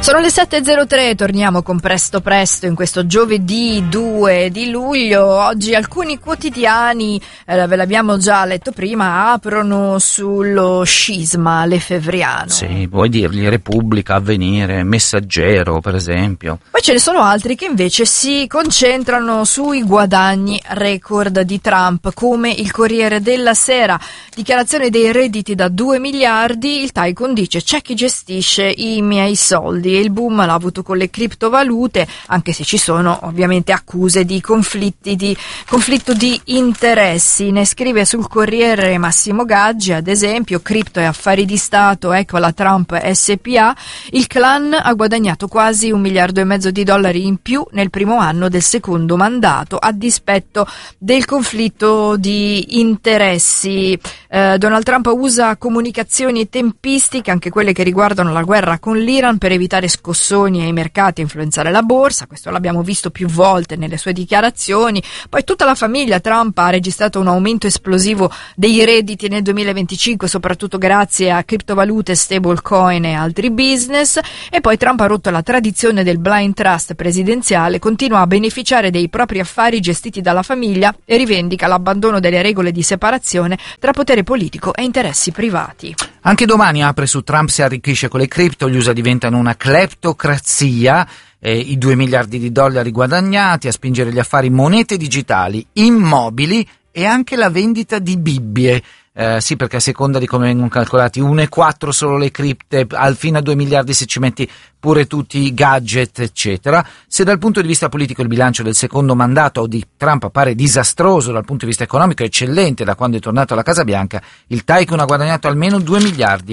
Sono le 7.03, torniamo con Presto Presto in questo giovedì 2 di luglio. Oggi alcuni quotidiani, ve l'abbiamo già letto prima, aprono sullo scisma lefebvriano. Sì, vuoi dirgli Repubblica, Avvenire, Messaggero per esempio. Poi ce ne sono altri che invece si concentrano sui guadagni record di Trump, come il Corriere della Sera. Dichiarazione dei redditi da 2 miliardi, il Tycoon dice c'è chi gestisce i miei soldi. E il boom l'ha avuto con le criptovalute, anche se ci sono ovviamente accuse di conflitto di interessi. Ne scrive sul Corriere Massimo Gaggi, ad esempio: cripto e affari di Stato, ecco la Trump SPA. Il clan ha guadagnato quasi $1,5 miliardi in più nel primo anno del secondo mandato, a dispetto del conflitto di interessi. Donald Trump usa comunicazioni e tempistiche, anche quelle che riguardano la guerra con l'Iran, per evitare scossoni ai mercati e influenzare la borsa. Questo l'abbiamo visto più volte nelle sue dichiarazioni. Poi tutta la famiglia Trump ha registrato un aumento esplosivo dei redditi nel 2025, soprattutto grazie a criptovalute, stablecoin e altri business. E poi Trump ha rotto la tradizione del blind trust presidenziale, continua a beneficiare dei propri affari gestiti dalla famiglia e rivendica l'abbandono delle regole di separazione tra potere politico e interessi privati. Anche domani apre su Trump si arricchisce con le cripto, gli USA diventano una cleptocrazia, i $2 miliardi guadagnati, a spingere gli affari monete digitali, immobili e anche la vendita di Bibbie. Sì, perché a seconda di come vengono calcolati 1,4 solo le cripte, al fine a 2 miliardi se ci metti pure tutti i gadget eccetera. Se dal punto di vista politico il bilancio del secondo mandato di Trump appare disastroso, dal punto di vista economico eccellente da quando è tornato alla Casa Bianca, il Tycoon ha guadagnato almeno $2 miliardi.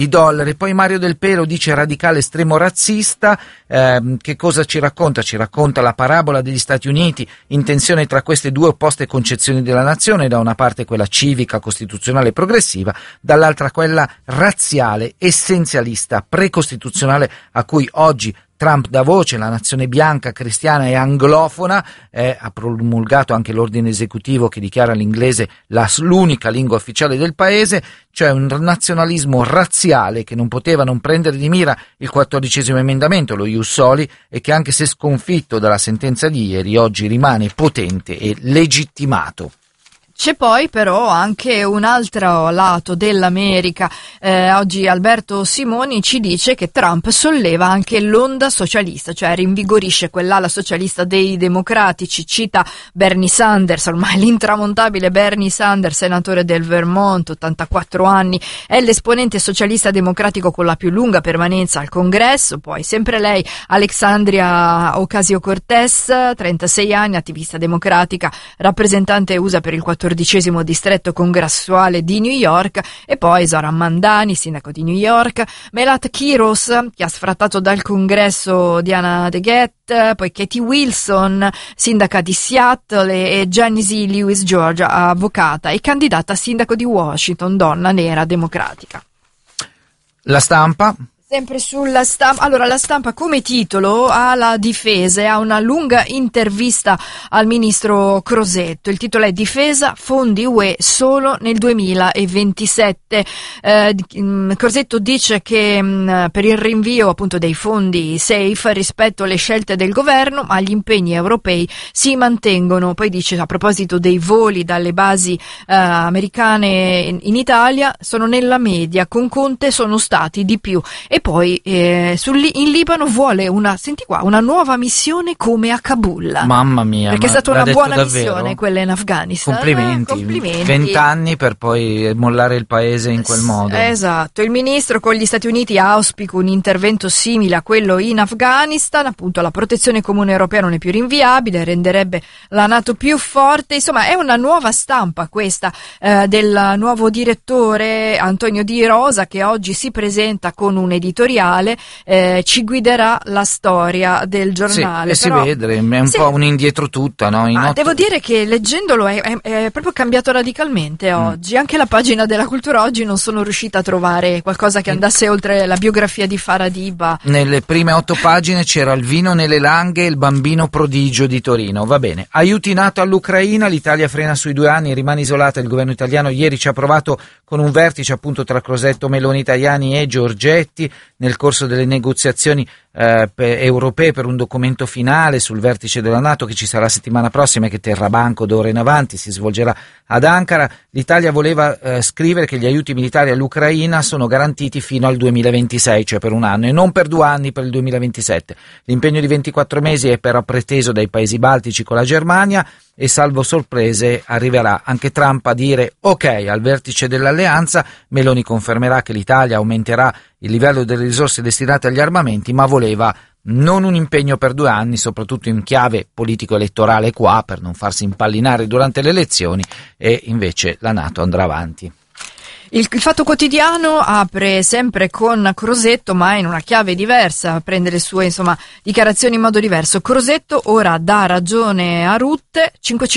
Poi Mario Del Pelo dice radicale estremo razzista. Che cosa ci racconta? Ci racconta la parabola degli Stati Uniti in tensione tra queste due opposte concezioni della nazione, da una parte quella civica, costituzionale e progressiva, dall'altra quella razziale, essenzialista, precostituzionale a cui oggi Trump dà voce. La nazione bianca, cristiana e anglofona, ha promulgato anche l'ordine esecutivo che dichiara l'inglese l'unica lingua ufficiale del paese, cioè un nazionalismo razziale che non poteva non prendere di mira il 14° emendamento, lo Ius Soli, e che anche se sconfitto dalla sentenza di ieri, oggi rimane potente e legittimato. C'è poi però anche un altro lato dell'America. Oggi Alberto Simoni ci dice che Trump solleva anche l'onda socialista, cioè rinvigorisce quell'ala socialista dei democratici. Cita Bernie Sanders, ormai l'intramontabile Bernie Sanders, senatore del Vermont, 84 anni, è l'esponente socialista democratico con la più lunga permanenza al Congresso. Poi sempre lei, Alexandria Ocasio-Cortez, 36 anni, attivista democratica, rappresentante USA per il 14° distretto congressuale di New York. E poi Zoran Mandani, sindaco di New York, Melat Kiros, che ha sfrattato dal congresso Diana DeGette, poi Katie Wilson, sindaca di Seattle, e Janice Lewis George, avvocata e candidata a sindaco di Washington, donna nera democratica. La Stampa. Sempre sulla Stampa. Allora, la Stampa come titolo ha la difesa, ha una lunga intervista al ministro Crosetto. Il titolo è Difesa, fondi UE solo nel 2027. Crosetto dice che per il rinvio appunto dei fondi SAFE rispetto alle scelte del governo, ma gli impegni europei si mantengono. Poi dice, a proposito dei voli dalle basi americane in Italia, sono nella media, con Conte sono stati di più. E poi in Libano vuole una nuova missione come a Kabul. Mamma mia, perché è stata una buona davvero? Missione quella in Afghanistan. Complimenti. 20 anni per poi mollare il paese in quel modo. Esatto. Il ministro con gli Stati Uniti auspica un intervento simile a quello in Afghanistan. Appunto, la protezione comune europea non è più rinviabile, renderebbe la NATO più forte. Insomma, è una nuova stampa questa del nuovo direttore Antonio Di Rosa, che oggi si presenta con un editoriale, ci guiderà la storia del giornale. Sì, però, si vede, è un po' un indietro tutta, no? Devo dire che leggendolo è proprio cambiato radicalmente oggi. Anche la pagina della Cultura oggi non sono riuscita a trovare qualcosa che andasse oltre la biografia di Faradiba. Nelle prime 8 pagine c'era il vino nelle langhe e il bambino prodigio di Torino. Va bene. Aiuti NATO all'Ucraina, l'Italia frena sui 2 anni, rimane isolata. Il governo italiano ieri ci ha provato con un vertice appunto tra Crosetto, Meloni, Tajani e Giorgetti. Nel corso delle negoziazioni europee per un documento finale sul vertice della NATO che ci sarà settimana prossima e che terrà banco d'ora in avanti, si svolgerà ad Ankara. L'Italia voleva scrivere che gli aiuti militari all'Ucraina sono garantiti fino al 2026, cioè per un anno, e non per 2 anni, per il 2027. L'impegno di 24 mesi è però preteso dai paesi baltici con la Germania e salvo sorprese arriverà anche Trump a dire ok al vertice dell'alleanza. Meloni confermerà che l'Italia aumenterà il livello delle risorse destinate agli armamenti, ma voleva non un impegno per 2 anni, soprattutto in chiave politico-elettorale qua, per non farsi impallinare durante le elezioni, e invece la NATO andrà avanti. Il Fatto Quotidiano apre sempre con Crosetto, ma in una chiave diversa, prende le sue dichiarazioni in modo diverso. Crosetto ora dà ragione a Rutte,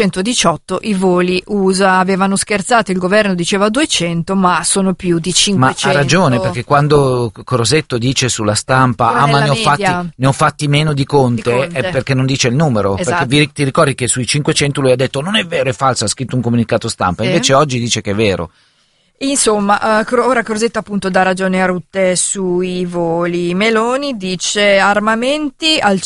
518 i voli USA, avevano scherzato, il governo diceva 200, ma sono più di 500. Ma ha ragione, perché quando Crosetto dice sulla stampa ma ne ho fatti meno di Conte, è perché non dice il numero, esatto. Perché ti ricordi che sui 500 lui ha detto non è vero, è falso, ha scritto un comunicato stampa, invece oggi dice che è vero. Insomma, ora Crosetto appunto dà ragione a Rutte sui voli. Meloni dice armamenti al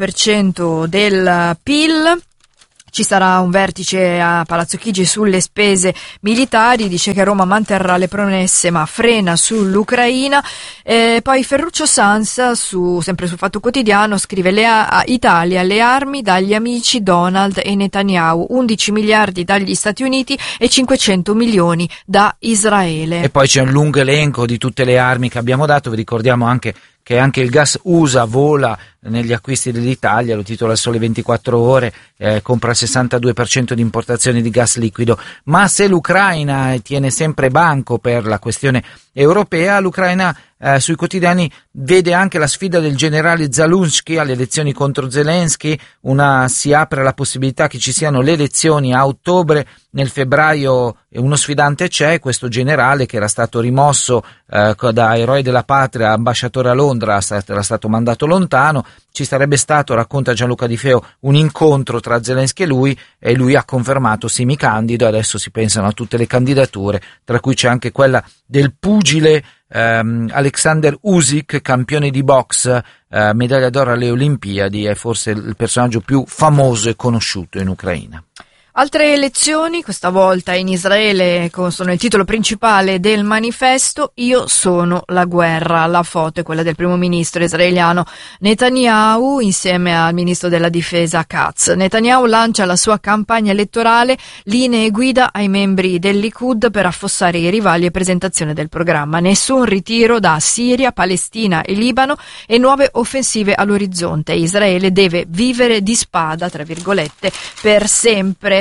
5% del PIL. Ci sarà un vertice a Palazzo Chigi sulle spese militari, dice che Roma manterrà le promesse ma frena sull'Ucraina. Poi Ferruccio Sansa, sempre sul Fatto Quotidiano, scrive Italia, le armi dagli amici Donald e Netanyahu, 11 miliardi dagli Stati Uniti e 500 milioni da Israele. E poi c'è un lungo elenco di tutte le armi che abbiamo dato, vi ricordiamo anche che anche il gas USA vola negli acquisti dell'Italia, lo titola il Sole 24 Ore, compra il 62% di importazioni di gas liquido. Ma se l'Ucraina tiene sempre banco per la questione europea, l'Ucraina sui quotidiani vede anche la sfida del generale Zelensky alle elezioni contro Zelensky. Si apre la possibilità che ci siano le elezioni a ottobre, nel febbraio uno sfidante c'è, questo generale che era stato rimosso da eroe della patria, ambasciatore a Londra, era stato mandato lontano. Ci sarebbe stato, racconta Gianluca Di Feo, un incontro tra Zelensky e lui ha confermato sì, mi candido. Adesso si pensano a tutte le candidature, tra cui c'è anche quella del pugile Alexander Usyk, campione di box, medaglia d'oro alle Olimpiadi, è forse il personaggio più famoso e conosciuto in Ucraina. Altre elezioni, questa volta in Israele, sono il titolo principale del manifesto, Io sono la guerra. La foto è quella del primo ministro israeliano Netanyahu insieme al ministro della difesa Katz. Netanyahu lancia la sua campagna elettorale, linee guida ai membri del Likud per affossare i rivali e presentazione del programma. Nessun ritiro da Siria, Palestina e Libano e nuove offensive all'orizzonte. Israele deve vivere di spada, tra virgolette, per sempre.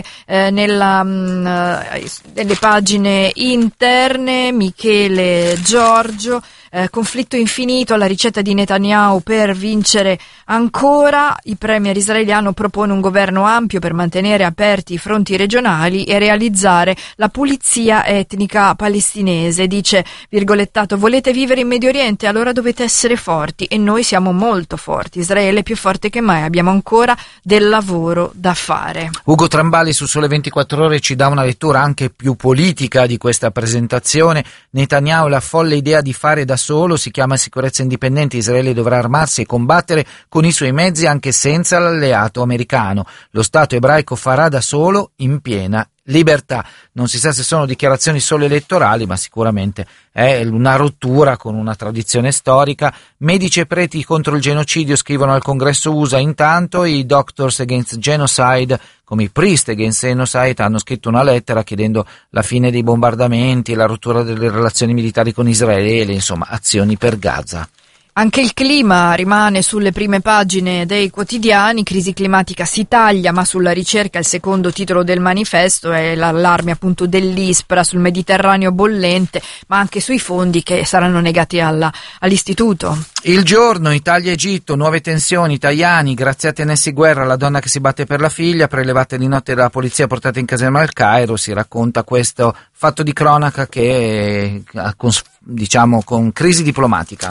Nelle pagine interne Michele Giorgio, conflitto infinito, la ricetta di Netanyahu per vincere ancora. Il premier israeliano propone un governo ampio per mantenere aperti i fronti regionali e realizzare la pulizia etnica palestinese. Dice, virgolettato, volete vivere in Medio Oriente? Allora dovete essere forti, e noi siamo molto forti. Israele è più forte che mai, abbiamo ancora del lavoro da fare. Ugo Trambali su Sole 24 Ore ci dà una lettura anche più politica di questa presentazione. Netanyahu, la folle idea di fare da solo, si chiama sicurezza indipendente. Israele dovrà armarsi e combattere con i suoi mezzi anche senza l'alleato americano. Lo Stato ebraico farà da solo in piena libertà. Non si sa se sono dichiarazioni solo elettorali, ma sicuramente è una rottura con una tradizione storica. Medici e preti contro il genocidio scrivono al Congresso USA. Intanto i Doctors Against Genocide, come i Priest Against Genocide, hanno scritto una lettera chiedendo la fine dei bombardamenti, la rottura delle relazioni militari con Israele, insomma azioni per Gaza. Anche il clima rimane sulle prime pagine dei quotidiani, crisi climatica si taglia, ma sulla ricerca il secondo titolo del manifesto è l'allarme appunto dell'ISPRA sul Mediterraneo bollente, ma anche sui fondi che saranno negati all'istituto. Il Giorno, Italia-Egitto, nuove tensioni, Tajani, graziate Nessi Guerra, la donna che si batte per la figlia, prelevate di notte dalla polizia, portate in caserma al Cairo. Si racconta questo fatto di cronaca che con crisi diplomatica.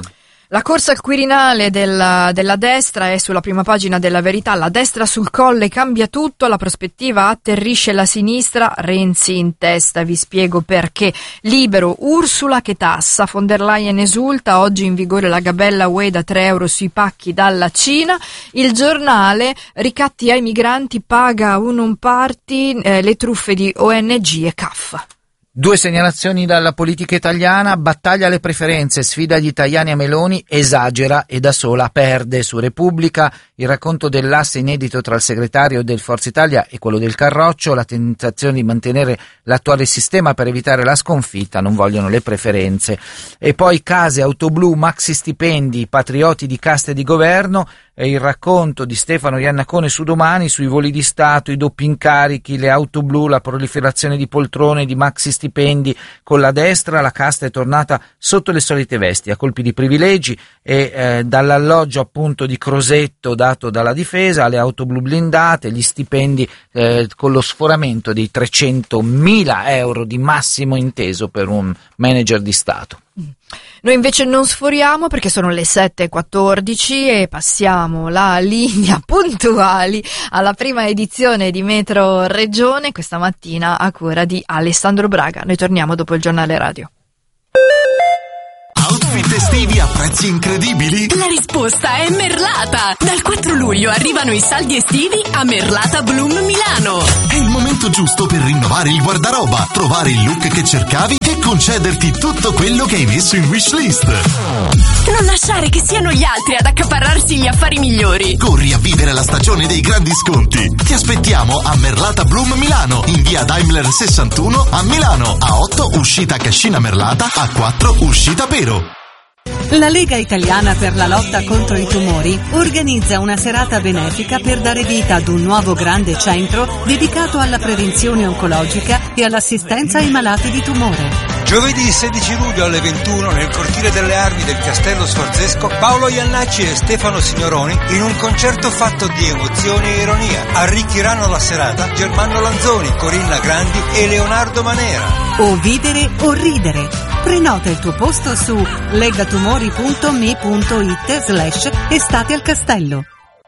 La corsa al Quirinale della destra è sulla prima pagina della Verità. La destra sul Colle cambia tutto, la prospettiva atterrisce la sinistra, Renzi in testa, vi spiego perché. Libero, Ursula che tassa, von der Leyen esulta, oggi in vigore la gabella UE da 3 euro sui pacchi dalla Cina. Il Giornale, ricatti ai migranti, paga un non party, le truffe di ONG e CAF. 2 segnalazioni dalla politica italiana: battaglia alle preferenze, sfida gli Tajani a Meloni, esagera e da sola perde. Su Repubblica il racconto dell'asse inedito tra il segretario del Forza Italia e quello del Carroccio, la tentazione di mantenere l'attuale sistema per evitare la sconfitta, non vogliono le preferenze. E poi case, auto blu, maxi stipendi, patrioti di casta e di governo, e il racconto di Stefano Iannacone su Domani sui voli di Stato, i doppi incarichi, le auto blu, la proliferazione di poltrone, di maxi stipendi. Con la destra la casta è tornata sotto le solite vesti, a colpi di privilegi, e dall'alloggio appunto di Crosetto dato dalla difesa alle auto blu blindate, gli stipendi con lo sforamento dei 300.000 euro di massimo inteso per un manager di Stato. Noi invece non sforiamo perché sono le 7:14 e passiamo la linea puntuali alla prima edizione di Metro Regione, questa mattina a cura di Alessandro Braga. Noi torniamo dopo il giornale radio. Outfit estivi a prezzi incredibili? La risposta è Merlata! Dal 4 luglio arrivano i saldi estivi a Merlata Bloom Milano. È il momento giusto per rinnovare il guardaroba, trovare il look che cercavi e concederti tutto quello che hai messo in wishlist. Non lasciare che siano gli altri ad accaparrarsi gli affari migliori. Corri a vivere la stagione dei grandi sconti. Ti aspettiamo a Merlata Bloom Milano, in via Daimler 61 a Milano, a 8 uscita Cascina Merlata, a 4 uscita Pero. La Lega Italiana per la lotta contro i tumori organizza una serata benefica per dare vita ad un nuovo grande centro dedicato alla prevenzione oncologica e all'assistenza ai malati di tumore. Giovedì 16 luglio alle 21 nel cortile delle armi del Castello Sforzesco, Paolo Iannacci e Stefano Signoroni in un concerto fatto di emozioni e ironia. Arricchiranno la serata Germano Lanzoni, Corinna Grandi e Leonardo Manera. O vivere o ridere. Prenota il tuo posto su legatumori.me.it/estate al castello.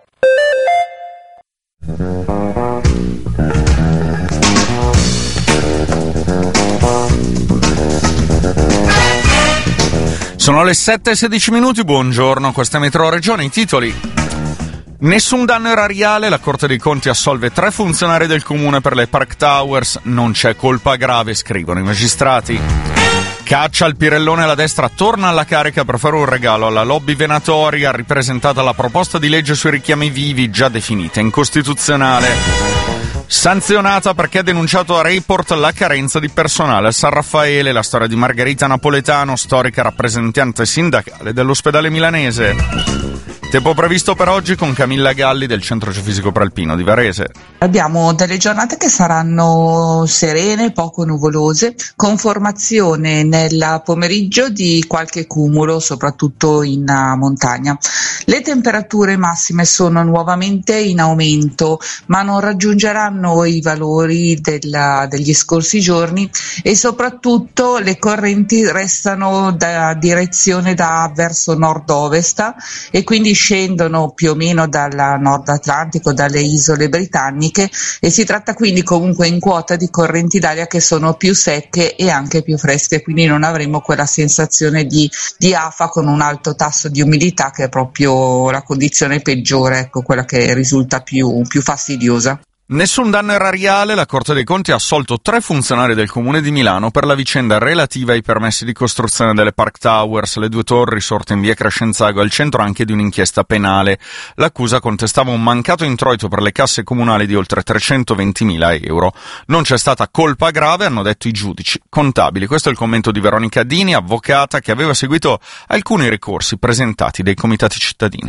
Sono le 7:16, buongiorno, questa è Metro Regione, i titoli. Nessun danno erariale, la Corte dei Conti assolve 3 funzionari del comune per le Park Towers, non c'è colpa grave, scrivono i magistrati. Caccia al Pirellone, la destra torna alla carica per fare un regalo alla lobby venatoria, ripresentata la proposta di legge sui richiami vivi, già definita incostituzionale. Sanzionata perché ha denunciato a Report la carenza di personale a San Raffaele, la storia di Margherita Napoletano, storica rappresentante sindacale dell'ospedale milanese. Tempo previsto per oggi con Camilla Galli del Centro Geofisico Prealpino di Varese. Abbiamo delle giornate che saranno serene, poco nuvolose, con formazione nel pomeriggio di qualche cumulo, soprattutto in montagna. Le temperature massime sono nuovamente in aumento, ma non raggiungeranno i valori degli scorsi giorni, e soprattutto le correnti restano da direzione verso nord-ovest e quindi scendono più o meno dal nord Atlantico, dalle isole britanniche, e si tratta quindi comunque in quota di correnti d'aria che sono più secche e anche più fresche, quindi non avremo quella sensazione di afa con un alto tasso di umidità che è proprio la condizione peggiore, ecco, quella che risulta più fastidiosa. Nessun danno erariale, la Corte dei Conti ha assolto 3 funzionari del Comune di Milano per la vicenda relativa ai permessi di costruzione delle Park Towers, le 2 torri sorte in via Crescenzago, al centro anche di un'inchiesta penale. L'accusa contestava un mancato introito per le casse comunali di oltre 320.000 euro. Non c'è stata colpa grave, hanno detto i giudici contabili. Questo è il commento di Veronica Dini, avvocata che aveva seguito alcuni ricorsi presentati dai comitati cittadini.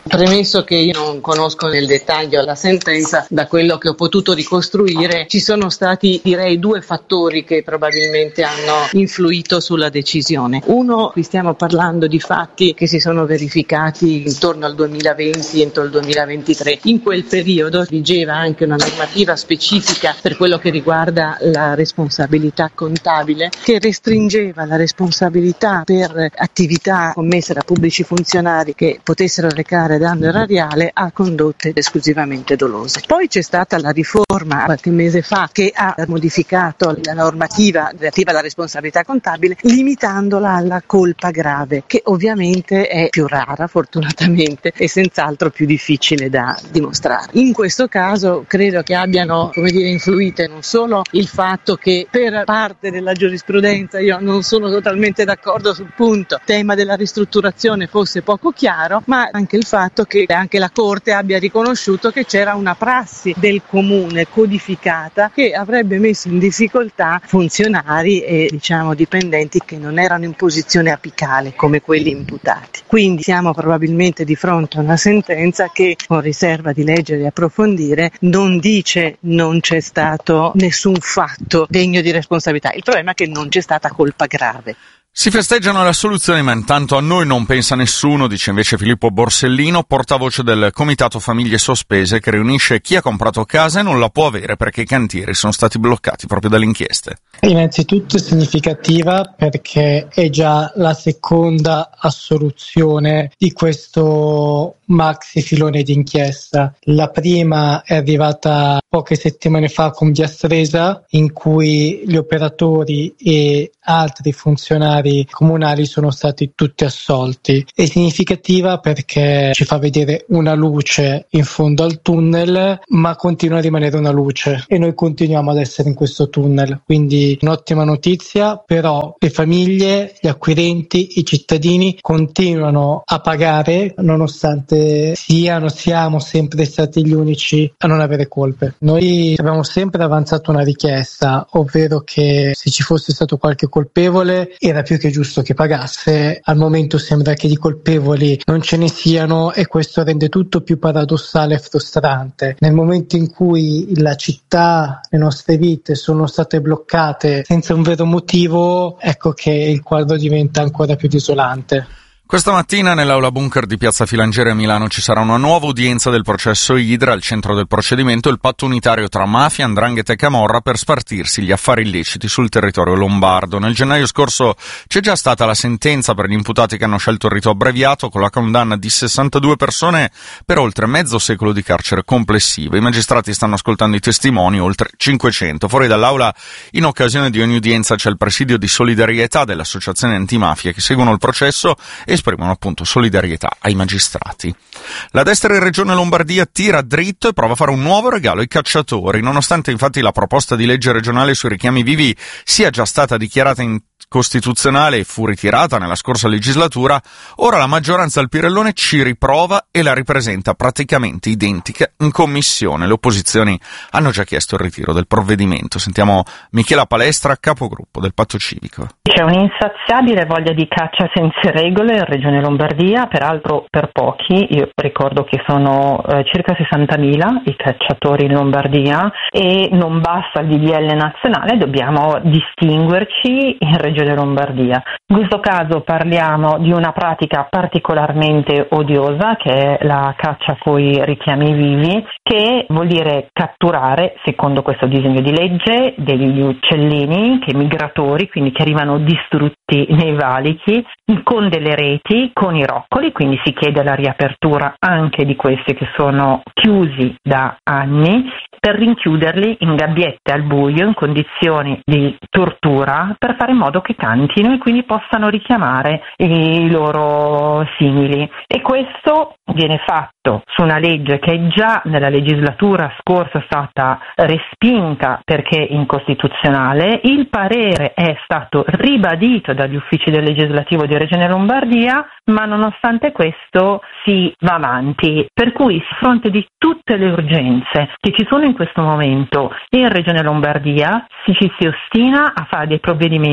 Premesso che io non conosco nel dettaglio la sentenza, da quello che ho potuto ricostruire ci sono stati, direi, due fattori che probabilmente hanno influito sulla decisione. Uno, qui stiamo parlando di fatti che si sono verificati intorno al 2020, entro il 2023. In quel periodo vigeva anche una normativa specifica per quello che riguarda la responsabilità contabile, che restringeva la responsabilità per attività commesse da pubblici funzionari che potessero recare danno erariale a condotte esclusivamente dolose. Poi c'è stata la riforma qualche mese fa che ha modificato la normativa relativa alla responsabilità contabile, limitandola alla colpa grave, che ovviamente è più rara fortunatamente e senz'altro più difficile da dimostrare. In questo caso credo che abbiano, influite non solo il fatto che per parte della giurisprudenza, io non sono totalmente d'accordo sul punto, tema della ristrutturazione fosse poco chiaro, ma anche il fatto che anche la Corte abbia riconosciuto che c'era una prassi del comune codificata che avrebbe messo in difficoltà funzionari e dipendenti che non erano in posizione apicale come quelli imputati. Quindi siamo probabilmente di fronte a una sentenza che, con riserva di leggere e approfondire, non dice non c'è stato nessun fatto degno di responsabilità. Il problema è che non c'è stata colpa grave. Si festeggiano le assoluzioni, ma intanto a noi non pensa nessuno, dice invece Filippo Borsellino, portavoce del Comitato Famiglie Sospese, che riunisce chi ha comprato casa e non la può avere perché i cantieri sono stati bloccati proprio dalle inchieste. Innanzitutto è significativa perché è già la seconda assoluzione di questo maxi filone d'inchiesta. La prima è arrivata poche settimane fa con Via Stresa, in cui gli operatori e altri funzionari comunali sono stati tutti assolti. È significativa perché ci fa vedere una luce in fondo al tunnel, ma continua a rimanere una luce e noi continuiamo ad essere in questo tunnel, quindi un'ottima notizia. Però le famiglie, gli acquirenti, i cittadini continuano a pagare nonostante siamo sempre stati gli unici a non avere colpe. Noi abbiamo sempre avanzato una richiesta, ovvero che se ci fosse stato qualche colpevole era più che giusto che pagasse. Al momento sembra che di colpevoli non ce ne siano e questo rende tutto più paradossale e frustrante. Nel momento in cui la città, le nostre vite sono state bloccate senza un vero motivo, ecco che il quadro diventa ancora più desolante. Questa mattina nell'aula bunker di Piazza Filangieri a Milano ci sarà una nuova udienza del processo Idra. Al centro del procedimento il patto unitario tra mafia, 'ndrangheta e camorra per spartirsi gli affari illeciti sul territorio lombardo. Nel gennaio scorso c'è già stata la sentenza per gli imputati che hanno scelto il rito abbreviato, con la condanna di 62 persone per oltre mezzo secolo di carcere complessivo. I magistrati stanno ascoltando i testimoni, oltre 500. Fuori dall'aula, in occasione di ogni udienza, c'è il presidio di solidarietà delle associazioni antimafia che seguono il processo e esprimono appunto solidarietà ai magistrati. La destra in Regione Lombardia tira dritto e prova a fare un nuovo regalo ai cacciatori. Nonostante infatti la proposta di legge regionale sui richiami vivi sia già stata dichiarata incostituzionale e fu ritirata nella scorsa legislatura, ora la maggioranza al Pirellone ci riprova e la ripresenta praticamente identica in commissione. Le opposizioni hanno già chiesto il ritiro del provvedimento. Sentiamo Michela Palestra, capogruppo del Patto Civico. C'è un'insaziabile voglia di caccia senza regole in Regione Lombardia, peraltro per pochi. Io ricordo che sono circa 60.000 i cacciatori in Lombardia e non basta il DDL nazionale, dobbiamo distinguerci in Regione Lombardia. In questo caso parliamo di una pratica particolarmente odiosa che è la caccia coi richiami vivi, che vuol dire catturare, secondo questo disegno di legge, degli uccellini migratori, quindi che arrivano distrutti nei valichi, con delle reti, con i roccoli, quindi si chiede la riapertura anche di questi che sono chiusi da anni, per rinchiuderli in gabbiette al buio in condizioni di tortura per fare in modo che cantino e quindi possano richiamare i loro simili. E questo viene fatto su una legge che già nella legislatura scorsa è stata respinta perché incostituzionale. Il parere è stato ribadito dagli uffici del legislativo di Regione Lombardia, ma nonostante questo si va avanti. Per cui, a fronte di tutte le urgenze che ci sono in questo momento in Regione Lombardia, ci si ostina a fare dei provvedimenti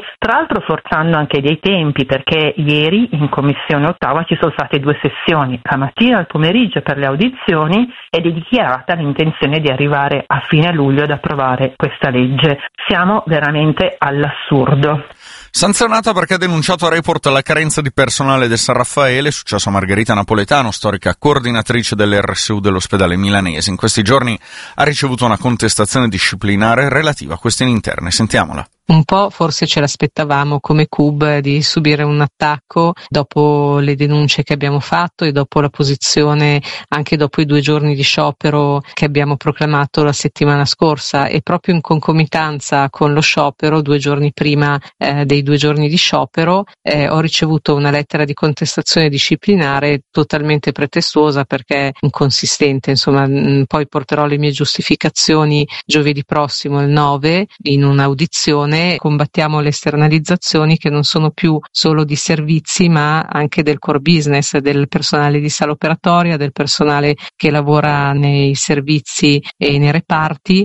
tra l'altro forzando anche dei tempi, perché ieri in Commissione Ottawa ci sono state 2 sessioni, la mattina e il pomeriggio per le audizioni, ed è dichiarata l'intenzione di arrivare a fine luglio ad approvare questa legge. Siamo veramente all'assurdo. Sanzionata perché ha denunciato a Report la carenza di personale del San Raffaele, successo a Margherita Napoletano, storica coordinatrice dell'RSU dell'ospedale milanese. In questi giorni ha ricevuto una contestazione disciplinare relativa a questioni interne. Sentiamola. Un po' forse ce l'aspettavamo come CUB di subire un attacco dopo le denunce che abbiamo fatto e dopo la posizione, anche dopo i 2 giorni di sciopero che abbiamo proclamato la settimana scorsa, e proprio in concomitanza con lo sciopero, 2 giorni prima dei 2 giorni di sciopero, ho ricevuto una lettera di contestazione disciplinare totalmente pretestuosa perché inconsistente. Insomma, poi porterò le mie giustificazioni giovedì prossimo, il 9, in un'audizione. Combattiamo le esternalizzazioni che non sono più solo di servizi ma anche del core business, del personale di sala operatoria, del personale che lavora nei servizi e nei reparti,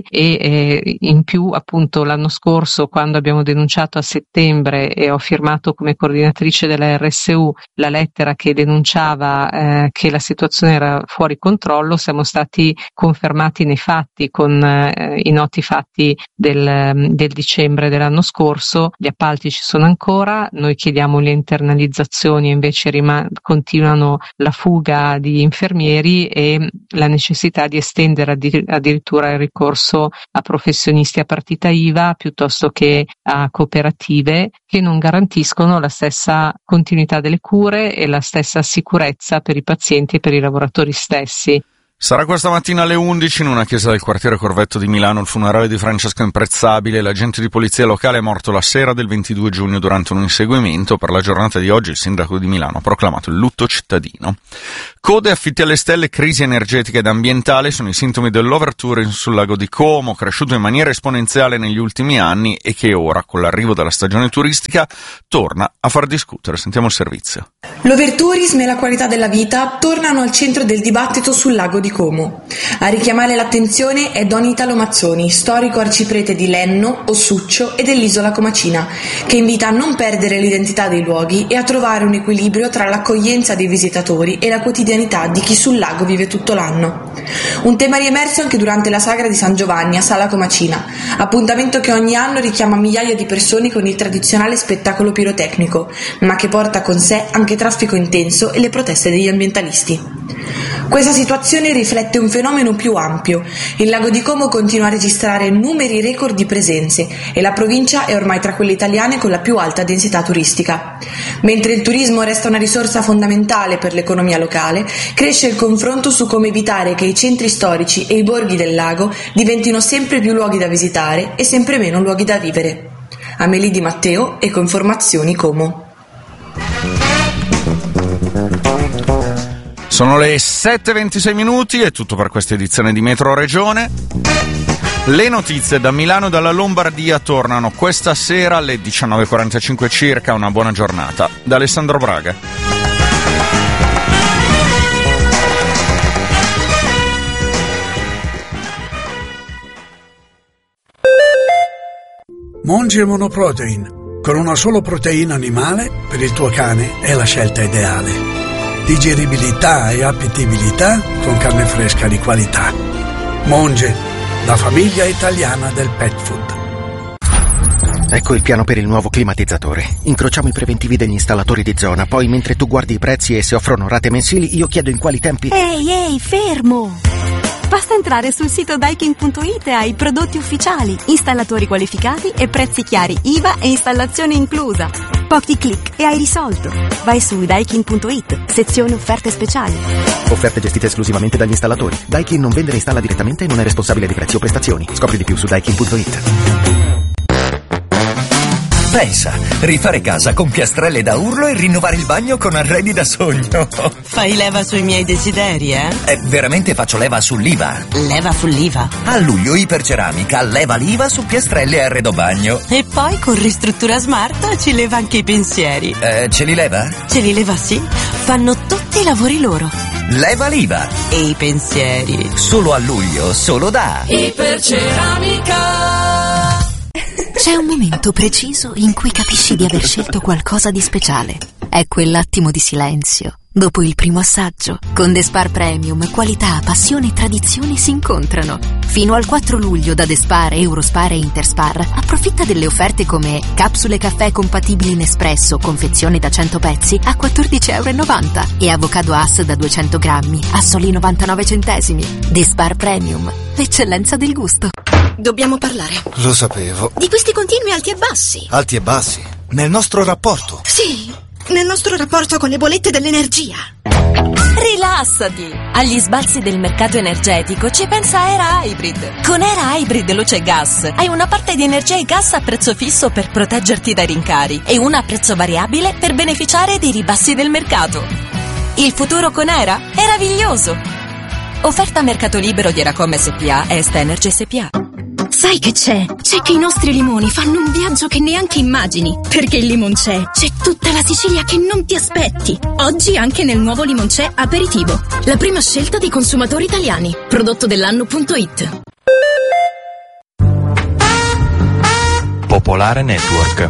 e in più appunto l'anno scorso, quando abbiamo denunciato a settembre e ho firmato come coordinatrice della RSU la lettera che denunciava che la situazione era fuori controllo, siamo stati confermati nei fatti con i noti fatti del dicembre dell'anno scorso. Gli appalti ci sono ancora, noi chiediamo le internalizzazioni e invece continuano la fuga di infermieri e la necessità di estendere addirittura il ricorso a professionisti a partita IVA piuttosto che a cooperative che non garantiscono la stessa continuità delle cure e la stessa sicurezza per i pazienti e per i lavoratori stessi. Sarà questa mattina alle 11 in una chiesa del quartiere Corvetto di Milano il funerale di Francesco Imprezzabile. L'agente di polizia locale è morto la sera del 22 giugno durante un inseguimento. Per la giornata di oggi il sindaco di Milano ha proclamato il lutto cittadino. Code, affitti alle stelle, crisi energetica ed ambientale sono i sintomi dell'overtouring sul lago di Como, cresciuto in maniera esponenziale negli ultimi anni e che ora, con l'arrivo della stagione turistica, torna a far discutere. Sentiamo il servizio. L'overtourism e la qualità della vita tornano al centro del dibattito sul lago di Como. A richiamare l'attenzione è Don Italo Mazzoni, storico arciprete di Lenno, Ossuccio e dell'isola Comacina, che invita a non perdere l'identità dei luoghi e a trovare un equilibrio tra l'accoglienza dei visitatori e la quotidianità di chi sul lago vive tutto l'anno. Un tema riemerso anche durante la sagra di San Giovanni a Sala Comacina, appuntamento che ogni anno richiama migliaia di persone con il tradizionale spettacolo pirotecnico, ma che porta con sé anche traffico intenso e le proteste degli ambientalisti. Questa situazione riflette un fenomeno più ampio. Il lago di Como continua a registrare numeri record di presenze e la provincia è ormai tra quelle italiane con la più alta densità turistica. Mentre il turismo resta una risorsa fondamentale per l'economia locale, cresce il confronto su come evitare che i centri storici e i borghi del lago diventino sempre più luoghi da visitare e sempre meno luoghi da vivere. Amelie Di Matteo, Ecoinformazioni Como. Sono le 7:26 minuti, è tutto per questa edizione di Metro Regione. Le notizie da Milano e dalla Lombardia tornano questa sera alle 19:45 circa. Una buona giornata. Da Alessandro Braga. Monge Monoprotein. Con una solo proteina animale, per il tuo cane è la scelta ideale. Digeribilità e appetibilità con carne fresca di qualità. Monge, la famiglia italiana del pet food. Ecco il piano per il nuovo climatizzatore. Incrociamo i preventivi degli installatori di zona, poi mentre tu guardi i prezzi e se offrono rate mensili, io chiedo in quali tempi... Ehi, fermo! Basta entrare sul sito Daikin.it e hai prodotti ufficiali, installatori qualificati e prezzi chiari, IVA e installazione inclusa. Pochi click e hai risolto. Vai su Daikin.it, sezione offerte speciali. Offerte gestite esclusivamente dagli installatori. Daikin non vende e installa direttamente e non è responsabile di prezzi o prestazioni. Scopri di più su Daikin.it. Pensa, rifare casa con piastrelle da urlo e rinnovare il bagno con arredi da sogno. Fai leva sui miei desideri, eh? Veramente faccio leva sull'IVA. Leva sull'IVA? A luglio Iperceramica leva l'IVA su piastrelle e arredo bagno. E poi con Ristruttura Smart ci leva anche i pensieri. Ce li leva? Ce li leva, sì. Fanno tutti i lavori loro. Leva l'IVA. E i pensieri. Solo a luglio, solo da Iperceramica. C'è un momento preciso in cui capisci di aver scelto qualcosa di speciale. È quell'attimo di silenzio dopo il primo assaggio. Con The Spar Premium, qualità, passione e tradizione si incontrano. Fino al 4 luglio da The Spar, Eurospar e Interspar approfitta delle offerte come capsule caffè compatibili in espresso, confezione da 100 pezzi a €14,90 e avocado Hass da 200 grammi a soli 99 centesimi. The Spar Premium, l'eccellenza del gusto. Dobbiamo parlare. Lo sapevo. Di questi continui alti e bassi. Alti e bassi? Nel nostro rapporto? Sì, nel nostro rapporto con le bollette dell'energia. Rilassati! Agli sbalzi del mercato energetico ci pensa Era Hybrid. Con Era Hybrid Luce e Gas hai una parte di energia e gas a prezzo fisso per proteggerti dai rincari e una a prezzo variabile per beneficiare dei ribassi del mercato. Il futuro con Era è meraviglioso! Offerta a mercato libero di Eracom SPA e Est Energy SPA. Sai che c'è? C'è che i nostri limoni fanno un viaggio che neanche immagini. Perché il Limoncè c'è tutta la Sicilia che non ti aspetti. Oggi anche nel nuovo Limoncè Aperitivo. La prima scelta dei consumatori italiani. Prodotto dell'anno.it. Popolare Network.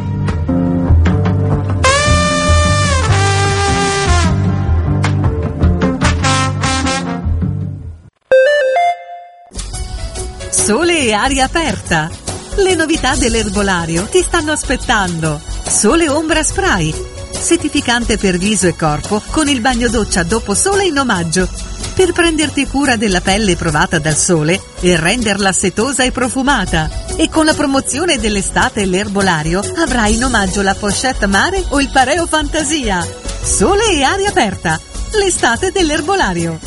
Sole e aria aperta. Le novità dell'erbolario ti stanno aspettando. Sole Ombra Spray, settificante per viso e corpo con il bagno doccia dopo sole in omaggio, per prenderti cura della pelle provata dal sole e renderla setosa e profumata. E con la promozione dell'estate l'erbolario avrai in omaggio la pochette mare o il pareo fantasia. Sole e aria aperta, l'estate dell'erbolario.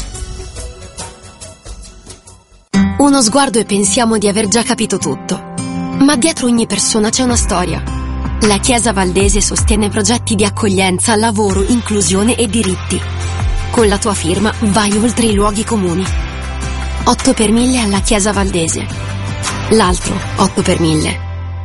Uno sguardo e pensiamo di aver già capito tutto. Ma dietro ogni persona c'è una storia. La Chiesa Valdese sostiene progetti di accoglienza, lavoro, inclusione e diritti. Con la tua firma vai oltre i luoghi comuni. 8 per 1000 alla Chiesa Valdese. L'altro 8 per 1000.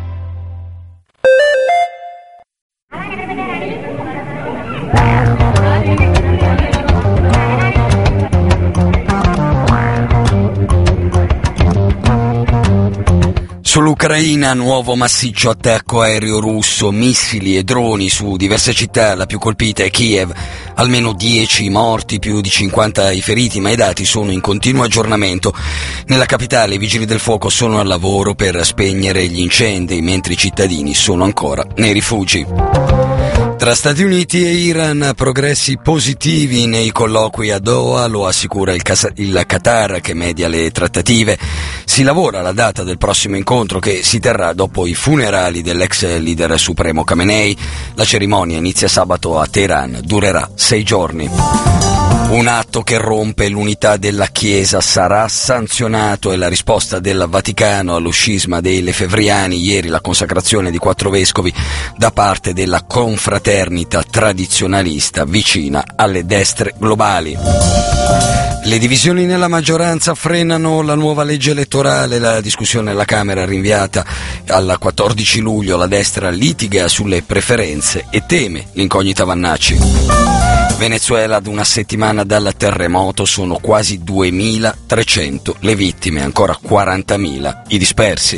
Sull'Ucraina, nuovo massiccio attacco aereo russo, missili e droni su diverse città, la più colpita è Kiev. Almeno 10 morti, più di 50 i feriti, ma i dati sono in continuo aggiornamento. Nella capitale i vigili del fuoco sono al lavoro per spegnere gli incendi, mentre i cittadini sono ancora nei rifugi. Tra Stati Uniti e Iran, progressi positivi nei colloqui a Doha, lo assicura il Qatar che media le trattative. Si lavora alla data del prossimo incontro che si terrà dopo i funerali dell'ex leader supremo Khamenei. La cerimonia inizia sabato a Teheran, durerà 6 giorni. Un atto che rompe l'unità della Chiesa sarà sanzionato, è la risposta del Vaticano allo scisma dei lefevriani. Ieri la consacrazione di 4 vescovi da parte della confraternita tradizionalista vicina alle destre globali. Le divisioni nella maggioranza frenano la nuova legge elettorale, la discussione alla Camera rinviata al 14 luglio, la destra litiga sulle preferenze e teme l'incognita Vannacci. Venezuela, ad una settimana dal terremoto, sono quasi 2.300 le vittime, ancora 40.000 i dispersi.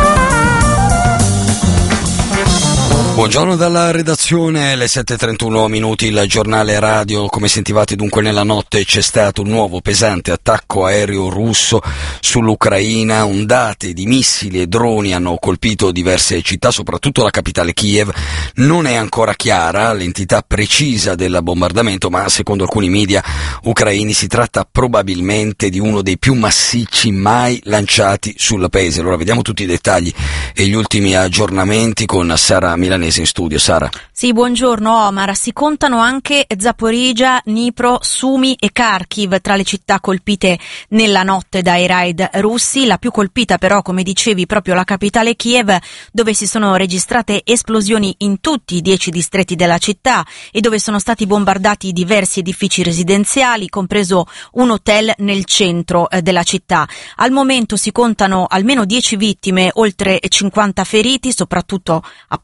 Buongiorno dalla redazione, le 7:31 minuti, il giornale radio. Come sentivate dunque nella notte c'è stato un nuovo pesante attacco aereo russo sull'Ucraina, ondate di missili e droni hanno colpito diverse città, soprattutto la capitale Kiev. Non è ancora chiara l'entità precisa del bombardamento, ma secondo alcuni media ucraini si tratta probabilmente di uno dei più massicci mai lanciati sul paese. Allora vediamo tutti i dettagli e gli ultimi aggiornamenti con Sara Milanese in studio. Sara. Sì, buongiorno Omar. Si contano anche Zaporizhzhia, Dnipro, Sumi e Kharkiv tra le città colpite nella notte dai raid russi. La più colpita però, come dicevi, proprio la capitale Kiev, dove si sono registrate esplosioni in tutti i 10 distretti della città e dove sono stati bombardati diversi edifici residenziali, compreso un hotel nel centro della città. Al momento si contano almeno 10 vittime, oltre 50 feriti, soprattutto appunto a Kiev.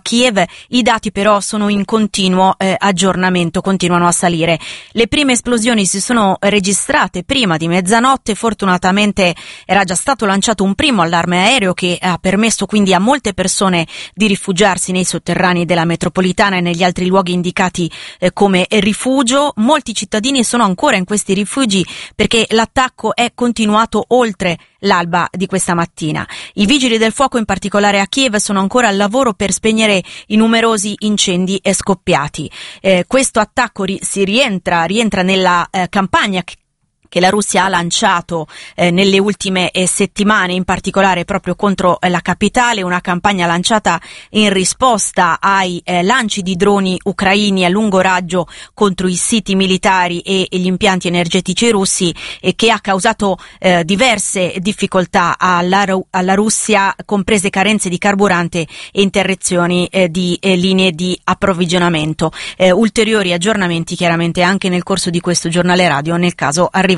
Kiev. I dati però sono in continuo aggiornamento, continuano a salire. Le prime esplosioni si sono registrate prima di mezzanotte, fortunatamente era già stato lanciato un primo allarme aereo che ha permesso quindi a molte persone di rifugiarsi nei sotterranei della metropolitana e negli altri luoghi indicati come rifugio. Molti cittadini sono ancora in questi rifugi perché l'attacco è continuato oltre l'alba di questa mattina. I vigili del fuoco, in particolare a Kiev, sono ancora al lavoro per spegnere i numerosi incendi scoppiati. Questo attacco rientra nella campagna che la Russia ha lanciato nelle ultime settimane, in particolare proprio contro la capitale, una campagna lanciata in risposta ai lanci di droni ucraini a lungo raggio contro i siti militari e gli impianti energetici russi, e che ha causato diverse difficoltà alla Russia, comprese carenze di carburante e interruzioni di linee di approvvigionamento. Ulteriori aggiornamenti chiaramente anche nel corso di questo giornale radio, nel caso arrivassero.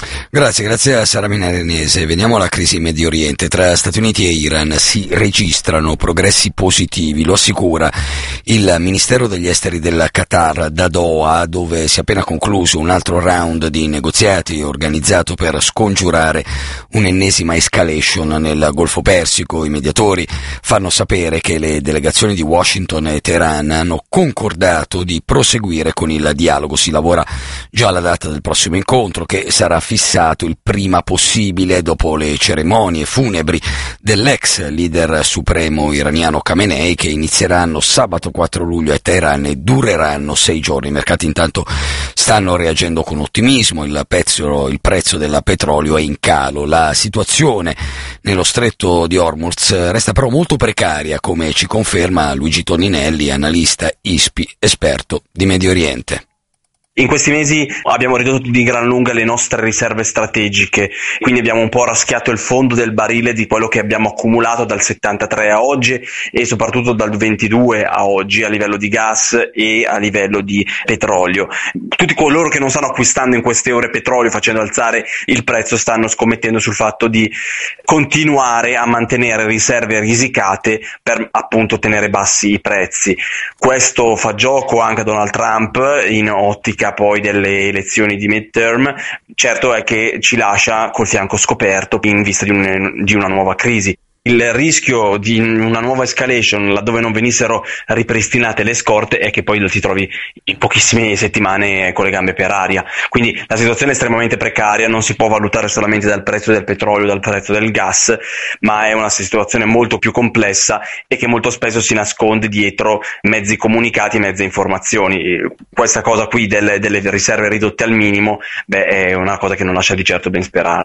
Grazie a Sara Minarenese. Veniamo alla crisi in Medio Oriente. Tra Stati Uniti e Iran si registrano progressi positivi, lo assicura il Ministero degli Esteri del Qatar da Doha, dove si è appena concluso un altro round di negoziati organizzato per scongiurare un'ennesima escalation nel Golfo Persico. I mediatori fanno sapere che le delegazioni di Washington e Teheran hanno concordato di proseguire con il dialogo. Si lavora già alla data del prossimo incontro, che sarà fissato il prima possibile dopo le cerimonie funebri dell'ex leader supremo iraniano Khamenei, che inizieranno sabato 4 luglio a Teheran e dureranno 6 giorni. I mercati intanto stanno reagendo con ottimismo, il prezzo del petrolio è in calo. La situazione nello stretto di Hormuz resta però molto precaria, come ci conferma Luigi Toninelli, analista ISPI, esperto di Medio Oriente. In questi mesi abbiamo ridotto di gran lunga le nostre riserve strategiche, quindi abbiamo un po' raschiato il fondo del barile di quello che abbiamo accumulato dal 73 a oggi e soprattutto dal 22 a oggi a livello di gas e a livello di petrolio. Tutti coloro che non stanno acquistando in queste ore petrolio facendo alzare il prezzo stanno scommettendo sul fatto di continuare a mantenere riserve risicate per appunto tenere bassi i prezzi. Questo fa gioco anche a Donald Trump in ottica poi delle elezioni di midterm. Certo è che ci lascia col fianco scoperto in vista di una nuova crisi. Il rischio di una nuova escalation laddove non venissero ripristinate le scorte è che poi ti trovi in pochissime settimane con le gambe per aria. Quindi la situazione è estremamente precaria, non si può valutare solamente dal prezzo del petrolio, dal prezzo del gas, ma è una situazione molto più complessa e che molto spesso si nasconde dietro mezzi comunicati e mezze informazioni. Questa cosa qui delle riserve ridotte al minimo, è una cosa che non lascia di certo ben sperare.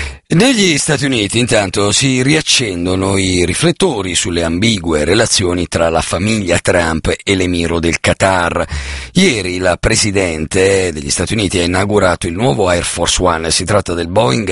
Negli Stati Uniti intanto si riaccendono i riflettori sulle ambigue relazioni tra la famiglia Trump e l'emiro del Qatar. Ieri il presidente degli Stati Uniti ha inaugurato il nuovo Air Force One. Si tratta del Boeing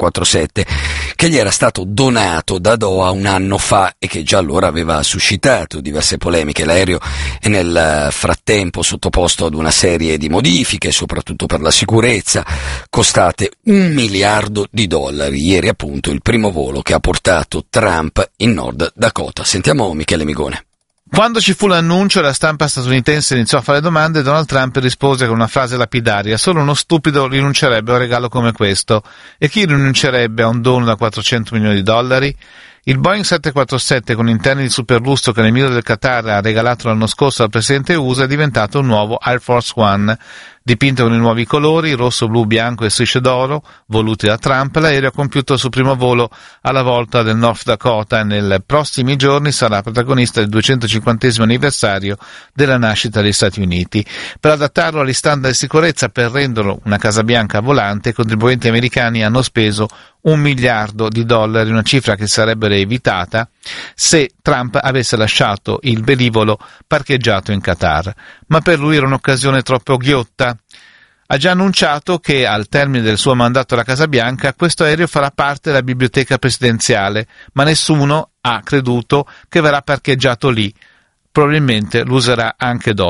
747 che gli era stato donato da Doha un anno fa e che già allora aveva suscitato diverse polemiche. L'aereo è nel frattempo sottoposto ad una serie di modifiche, soprattutto per la sicurezza, costate $1 miliardo. Ieri appunto il primo volo che ha portato Trump in Nord Dakota. Sentiamo Michele Migone. Quando ci fu l'annuncio e la stampa statunitense iniziò a fare domande, Donald Trump rispose con una frase lapidaria: solo uno stupido rinuncerebbe a un regalo come questo. E chi rinuncerebbe a un dono da $400 milioni? Il Boeing 747 con interni di superlusso che l'emiro del Qatar ha regalato l'anno scorso al presidente USA è diventato un nuovo Air Force One. Dipinto con i nuovi colori, rosso, blu, bianco e strisce d'oro, voluti da Trump, l'aereo ha compiuto il suo primo volo alla volta del North Dakota e nei prossimi giorni sarà protagonista del 250° anniversario della nascita degli Stati Uniti. Per adattarlo agli standard di sicurezza, per renderlo una Casa Bianca volante, i contribuenti americani hanno speso $1 miliardo, una cifra che sarebbe evitata se Trump avesse lasciato il velivolo parcheggiato in Qatar. Ma per lui era un'occasione troppo ghiotta. Ha già annunciato che al termine del suo mandato alla Casa Bianca questo aereo farà parte della biblioteca presidenziale, ma nessuno ha creduto che verrà parcheggiato lì. Probabilmente lo userà anche dopo.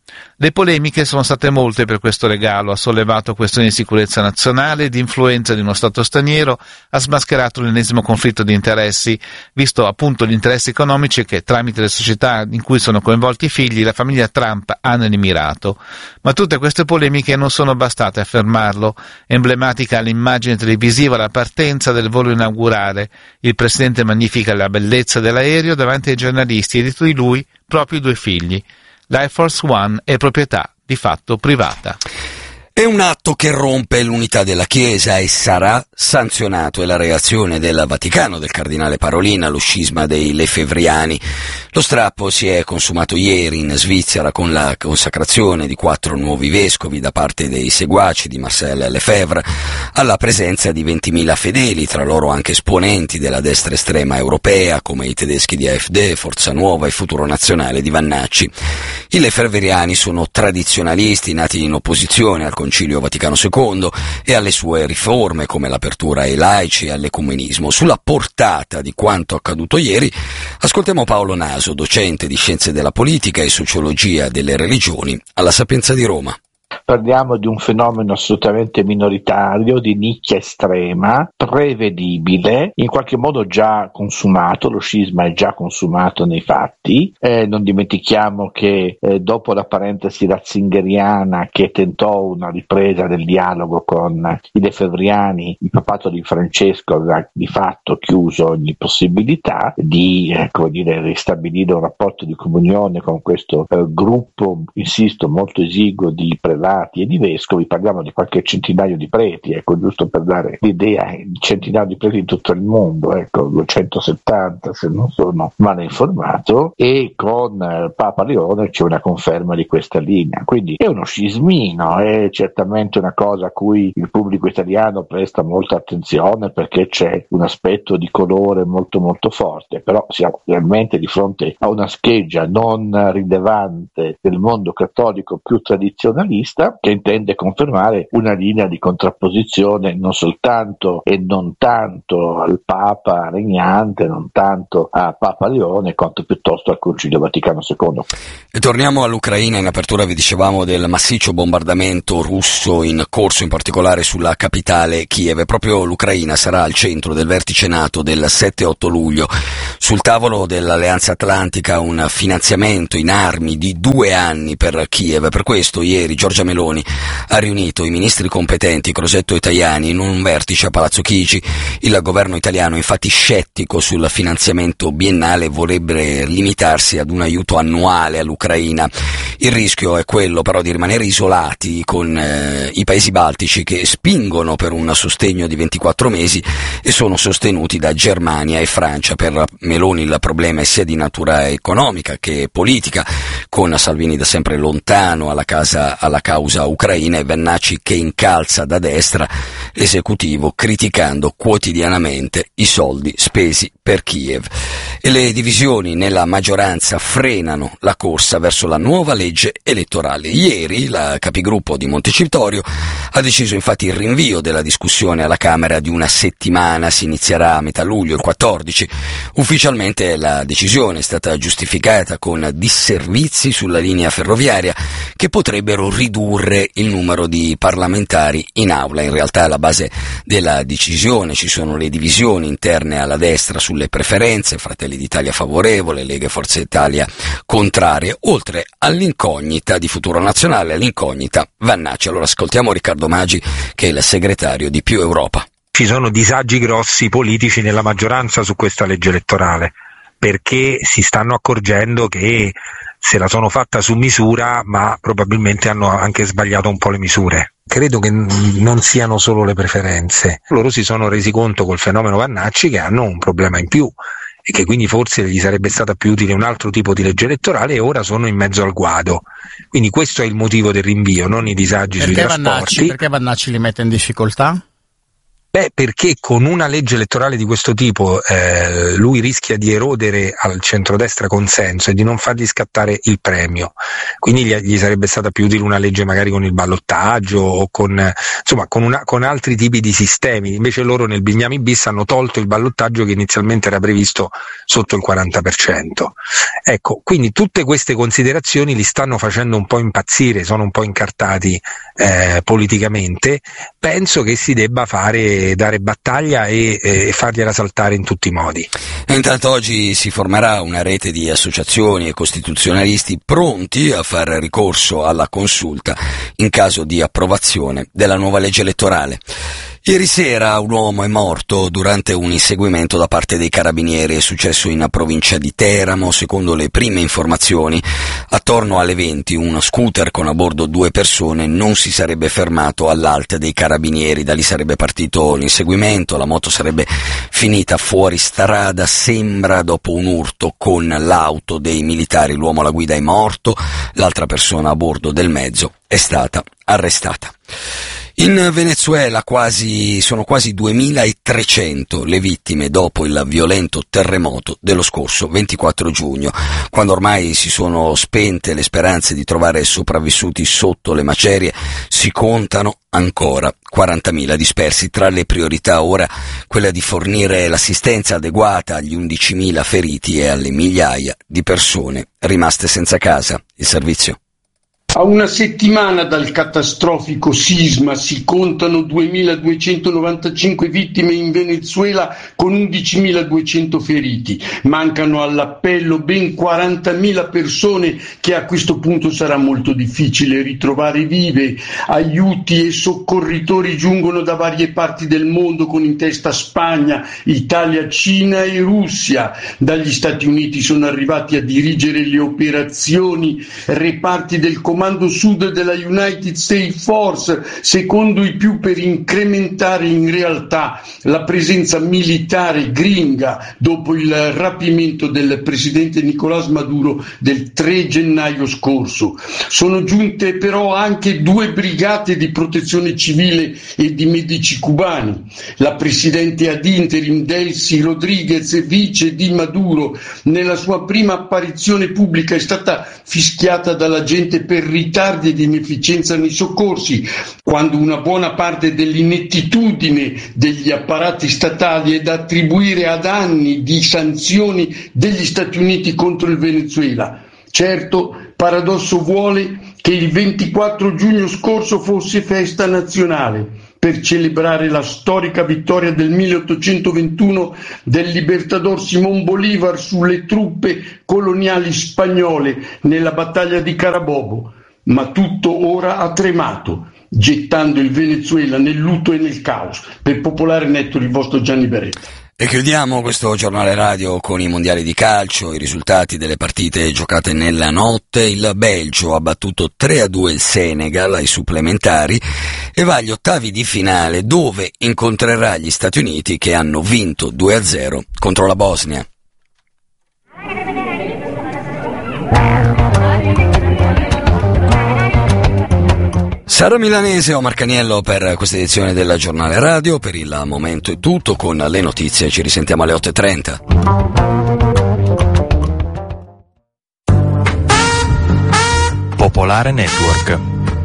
Le polemiche sono state molte per questo regalo, ha sollevato questioni di sicurezza nazionale, di influenza di uno Stato straniero, ha smascherato l'ennesimo conflitto di interessi, visto appunto gli interessi economici che tramite le società in cui sono coinvolti i figli la famiglia Trump ha nell'Emirato. Ma tutte queste polemiche non sono bastate a fermarlo. Emblematica l'immagine televisiva alla partenza del volo inaugurale. Il presidente magnifica la bellezza dell'aereo davanti ai giornalisti e dietro di lui proprio i 2 figli. L'Air Force One è proprietà di fatto privata. È un atto che rompe l'unità della Chiesa e sarà sanzionato. È la reazione del Vaticano, del cardinale Parolin, allo scisma dei Lefebvriani. Lo strappo si è consumato ieri in Svizzera con la consacrazione di 4 nuovi vescovi da parte dei seguaci di Marcel Lefebvre, alla presenza di 20.000 fedeli, tra loro anche esponenti della destra estrema europea come i tedeschi di AfD, Forza Nuova e Futuro Nazionale di Vannacci. I Lefebvriani sono tradizionalisti nati in opposizione al Concilio Vaticano II e alle sue riforme come l'apertura ai laici e all'ecumenismo. Sulla portata di quanto accaduto ieri ascoltiamo Paolo Naso, docente di Scienze della Politica e Sociologia delle Religioni alla Sapienza di Roma. Parliamo di un fenomeno assolutamente minoritario, di nicchia estrema, prevedibile, in qualche modo già consumato, lo scisma è già consumato nei fatti. Non dimentichiamo che dopo la parentesi ratzingeriana che tentò una ripresa del dialogo con i Lefebvriani, il papato di Francesco aveva di fatto chiuso ogni possibilità di ristabilire un rapporto di comunione con questo gruppo, insisto, molto esiguo di prelati e di vescovi. Parliamo di qualche centinaio di preti, giusto per dare l'idea, centinaio di preti in tutto il mondo, 270 se non sono male informato, e con Papa Leone c'è una conferma di questa linea. Quindi è uno scismino, è certamente una cosa a cui il pubblico italiano presta molta attenzione perché c'è un aspetto di colore molto molto forte, però siamo realmente di fronte a una scheggia non rilevante del mondo cattolico più tradizionalista, che intende confermare una linea di contrapposizione non soltanto e non tanto al Papa regnante, non tanto a Papa Leone, quanto piuttosto al Concilio Vaticano II. E torniamo all'Ucraina. In apertura vi dicevamo del massiccio bombardamento russo in corso, in particolare sulla capitale Kiev. Proprio l'Ucraina sarà al centro del vertice NATO del 7-8 luglio. Sul tavolo dell'Alleanza Atlantica un finanziamento in armi di 2 anni per Kiev. Per questo ieri Giorgia Meloni ha riunito i ministri competenti Crosetto e Tajani in un vertice a Palazzo Chigi. Il governo italiano è infatti scettico sul finanziamento biennale e vorrebbe limitarsi ad un aiuto annuale all'Ucraina. Il rischio è quello però di rimanere isolati con i paesi baltici che spingono per un sostegno di 24 mesi e sono sostenuti da Germania e Francia. Per Meloni il problema è sia di natura economica che politica, con Salvini da sempre lontano alla causa ucraina e Vannacci che incalza da destra l'esecutivo criticando quotidianamente i soldi spesi per Kiev. E le divisioni nella maggioranza frenano la corsa verso la nuova legge elettorale. Ieri la capigruppo di Montecitorio ha deciso infatti il rinvio della discussione alla Camera di una settimana, si inizierà a metà luglio, il 14. Ufficialmente la decisione è stata giustificata con disservizi sulla linea ferroviaria che potrebbero ridurre il numero di parlamentari in aula. In realtà alla base della decisione ci sono le divisioni interne alla destra sulle preferenze, Fratelli d'Italia favorevole, Lega e Forza Italia contrarie, oltre all'incognita di Futuro Nazionale, all'incognita Vannacci. Allora ascoltiamo Riccardo Maggi, che è il segretario di Più Europa. Ci sono disagi grossi politici nella maggioranza su questa legge elettorale, perché si stanno accorgendo che se la sono fatta su misura, ma probabilmente hanno anche sbagliato un po' le misure. Credo che non siano solo le preferenze. Loro si sono resi conto col fenomeno Vannacci che hanno un problema in più e che quindi forse gli sarebbe stata più utile un altro tipo di legge elettorale e ora sono in mezzo al guado. Quindi questo è il motivo del rinvio, non i disagi sui trasporti. Perché Vannacci li mette in difficoltà? Perché con una legge elettorale di questo tipo lui rischia di erodere al centrodestra consenso e di non fargli scattare il premio, quindi gli sarebbe stata più utile una legge magari con il ballottaggio o con altri tipi di sistemi. Invece loro nel Bignami bis hanno tolto il ballottaggio che inizialmente era previsto sotto il 40%. Ecco, quindi tutte queste considerazioni li stanno facendo un po' impazzire, sono un po' incartati politicamente. Penso che si debba dare battaglia e fargliela saltare in tutti i modi. Intanto oggi si formerà una rete di associazioni e costituzionalisti pronti a far ricorso alla consulta in caso di approvazione della nuova legge elettorale. Ieri sera un uomo è morto durante un inseguimento da parte dei carabinieri, è successo in provincia di Teramo. Secondo le prime informazioni, attorno alle 20 uno scooter con a bordo 2 persone non si sarebbe fermato all'Alt dei carabinieri, da lì sarebbe partito l'inseguimento, la moto sarebbe finita fuori strada, sembra dopo un urto con l'auto dei militari. L'uomo alla guida è morto, l'altra persona a bordo del mezzo è stata arrestata. In Venezuela sono quasi 2.300 le vittime dopo il violento terremoto dello scorso 24 giugno, quando ormai si sono spente le speranze di trovare sopravvissuti sotto le macerie. Si contano ancora 40.000 dispersi. Tra le priorità ora quella di fornire l'assistenza adeguata agli 11.000 feriti e alle migliaia di persone rimaste senza casa. Il servizio. A una settimana dal catastrofico sisma si contano 2.295 vittime in Venezuela con 11.200 feriti. Mancano all'appello ben 40.000 persone che a questo punto sarà molto difficile ritrovare vive. Aiuti e soccorritori giungono da varie parti del mondo con in testa Spagna, Italia, Cina e Russia. Dagli Stati Uniti sono arrivati a dirigere le operazioni reparti del Comando Sud della United States Force, secondo i più, per incrementare in realtà la presenza militare gringa dopo il rapimento del presidente Nicolás Maduro del 3 gennaio scorso. Sono giunte però anche 2 brigate di protezione civile e di medici cubani. La presidente ad interim Delcy Rodriguez, vice di Maduro, nella sua prima apparizione pubblica è stata fischiata dalla gente per ritardi ed inefficienza nei soccorsi, quando una buona parte dell'inettitudine degli apparati statali è da attribuire ad anni di sanzioni degli Stati Uniti contro il Venezuela. Certo, paradosso vuole che il 24 giugno scorso fosse festa nazionale, per celebrare la storica vittoria del 1821 del libertador Simón Bolívar sulle truppe coloniali spagnole nella battaglia di Carabobo. Ma tutto ora ha tremato, gettando il Venezuela nel lutto e nel caos. Per Popolare Network, il vostro Gianni Beretta. E chiudiamo questo giornale radio con i mondiali di calcio, i risultati delle partite giocate nella notte. Il Belgio ha battuto 3-2 il Senegal ai supplementari e va agli ottavi di finale, dove incontrerà gli Stati Uniti, che hanno vinto 2-0 contro la Bosnia. Sara Milanese o Marcaniello per questa edizione del giornale radio. Per il momento è tutto, con le notizie ci risentiamo alle 8:30. Popolare Network.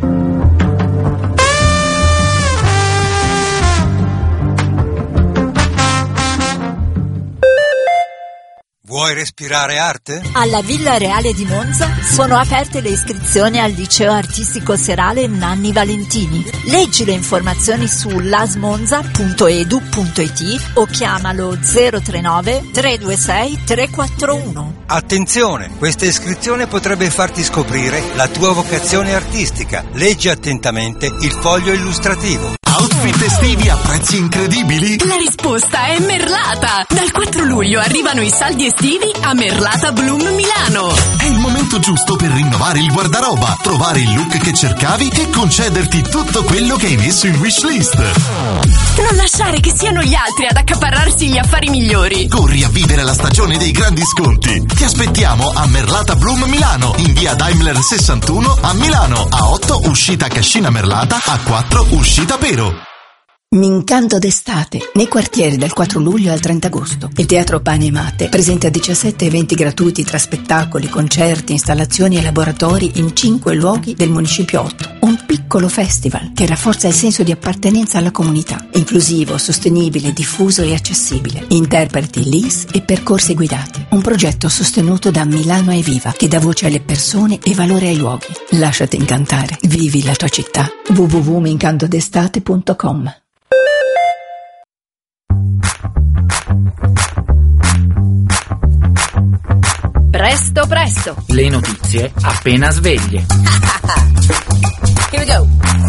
Vuoi respirare arte? Alla Villa Reale di Monza sono aperte le iscrizioni al liceo artistico serale Nanni Valentini. Leggi le informazioni su lasmonza.edu.it o chiamalo 039 326 341. Attenzione, questa iscrizione potrebbe farti scoprire la tua vocazione artistica. Leggi attentamente il foglio illustrativo. Outfit estivi a prezzi incredibili? La risposta è Merlata! Dal 4 luglio arrivano i saldi estivi a Merlata Bloom Milano. È il momento giusto per rinnovare il guardaroba, trovare il look che cercavi e concederti tutto quello che hai messo in wishlist. Non lasciare che siano gli altri ad accaparrarsi gli affari migliori. Corri a vivere la stagione dei grandi sconti. Ti aspettiamo a Merlata Bloom Milano, in via Daimler 61 a Milano, a 8 uscita Cascina Merlata, a 4 uscita Pero. M'incanto d'estate, nei quartieri dal 4 luglio al 30 agosto. Il Teatro Pane e Mate presenta 17 eventi gratuiti tra spettacoli, concerti, installazioni e laboratori in 5 luoghi del Municipio 8. Un piccolo festival che rafforza il senso di appartenenza alla comunità. Inclusivo, sostenibile, diffuso e accessibile. Interpreti, LIS e percorsi guidati. Un progetto sostenuto da Milano è Viva, che dà voce alle persone e valore ai luoghi. Lasciati incantare. Vivi la tua città. www.mincantodestate.com. Presto presto. Le notizie appena sveglie. Here we go.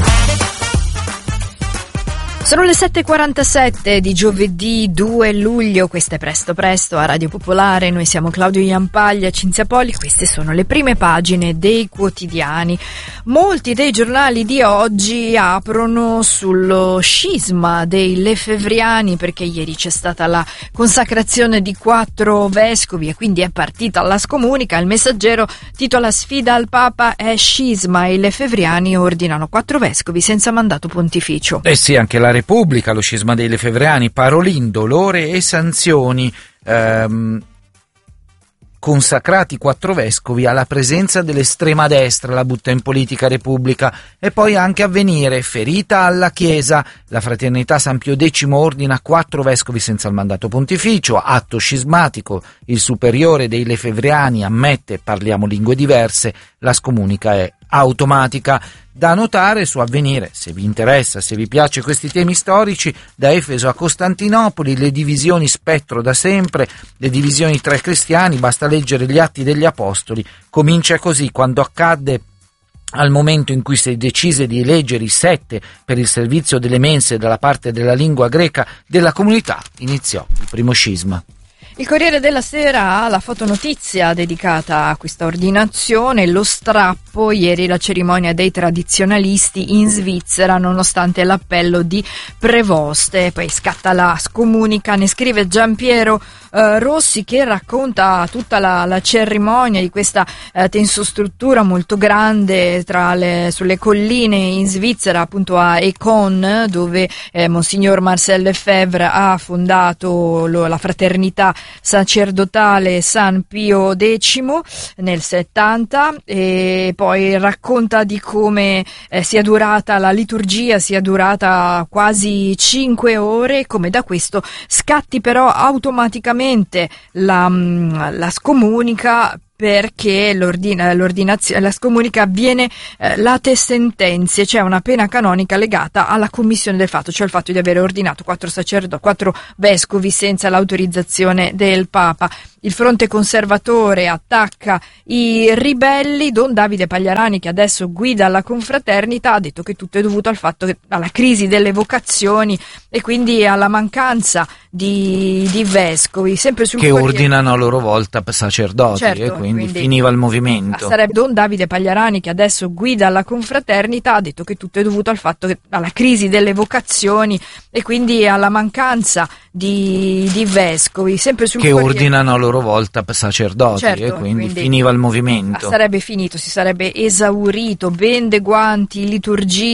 Sono le 7.47 di giovedì 2 luglio, questo è Presto Presto a Radio Popolare, noi siamo Claudio Iampaglia e Cinzia Poli, queste sono le prime pagine dei quotidiani. Molti dei giornali di oggi aprono sullo scisma dei lefevriani, perché ieri c'è stata la consacrazione di 4 vescovi e quindi è partita la scomunica. Il Messaggero titola "Sfida al Papa è scisma e i lefevriani ordinano 4 vescovi senza mandato pontificio". Eh sì, anche la Repubblica, lo scisma dei lefevriani, Parolin, dolore e sanzioni, consacrati 4 vescovi alla presenza dell'estrema destra, la butta in politica Repubblica. E poi anche Avvenire, ferita alla Chiesa, la Fraternità San Pio X ordina 4 vescovi senza il mandato pontificio, atto scismatico, il superiore dei lefevriani ammette parliamo lingue diverse, la scomunica è automatica. Da notare su Avvenire, se vi interessa, se vi piace questi temi storici, da Efeso a Costantinopoli, le divisioni spettro da sempre, le divisioni tra i cristiani, basta leggere gli Atti degli Apostoli. Comincia così: quando accadde al momento in cui si decise di eleggere i 7 per il servizio delle mense dalla parte della lingua greca della comunità, iniziò il primo scisma. Il Corriere della Sera ha la fotonotizia dedicata a questa ordinazione, lo strappo, ieri la cerimonia dei tradizionalisti in Svizzera nonostante l'appello di Prevoste, poi scatta la scomunica, ne scrive Giampiero Rossi, che racconta tutta la cerimonia di questa tensostruttura molto grande sulle colline in Svizzera, appunto a Econ, dove Monsignor Marcel Lefebvre ha fondato la fraternità sacerdotale San Pio X nel 70, e poi racconta di come sia durata la liturgia, sia durata quasi 5 ore, come da questo scatti però automaticamente la scomunica, perché la scomunica avviene late sentenze, c'è una pena canonica legata alla commissione del fatto, cioè il fatto di aver ordinato 4 vescovi senza l'autorizzazione del Papa. Il fronte conservatore attacca i ribelli. Don Davide Pagliarani, che adesso guida la confraternita, ha detto che tutto è dovuto alla crisi delle vocazioni e quindi alla mancanza di vescovi, sempre sul che ordinano a loro volta sacerdoti, certo, e quindi finiva il movimento. Sarebbe Don Davide Pagliarani, che adesso guida la confraternita, ha detto che tutto è dovuto alla crisi delle vocazioni e quindi alla mancanza di vescovi, sempre sul che ordinano a loro volta sacerdoti, certo, e quindi finiva il movimento. Sarebbe finito, si sarebbe esaurito, bende, guanti, liturgia,